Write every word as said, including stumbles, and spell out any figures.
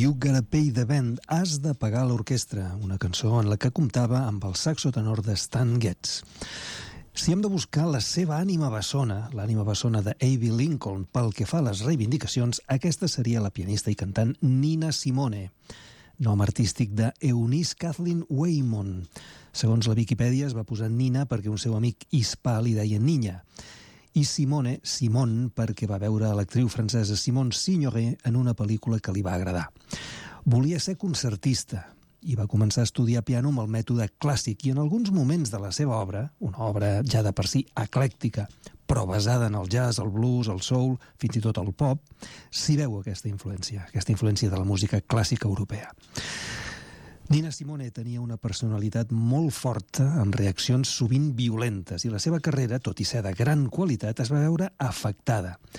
You Gotta Pay the Band, Has de pagar l'orquestra, una cançó en la que comptava amb el saxo tenor de Stan Getz. Si hem de buscar la seva ànima bessona, l'ànima bessona de Abbey Lincoln, pel que fa a les reivindicacions, aquesta seria la pianista i cantant Nina Simone, nom artístic de Eunice Kathleen Waymon. Segons la Viquipèdia, es va posar Nina perquè un seu amic hispà li deia Niña, i Simone, Simone, perquè va veure l'actriu francesa Simone Signoret en una pel·lícula que li va agradar. Volia ser concertista i va començar a estudiar piano amb el mètode clàssic i en alguns moments de la seva obra, una obra ja de per si eclèctica, però basada en el jazz, el blues, el soul, fins i tot el pop, s'hi veu aquesta influència, aquesta influència de la música clàssica europea. Nina Simone tenia una personalitat molt forta, amb reaccions sovint violentes, i la seva carrera, tot i ser de gran qualitat, es va veure afectada.